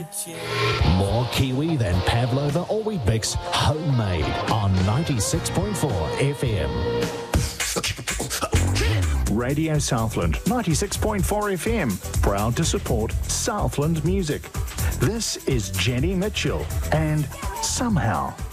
More Kiwi than Pavlova or Weet-Bix, homemade on 96.4 FM. Radio Southland, 96.4 FM, proud to support Southland music. This is Jenny Mitchell and Somehow.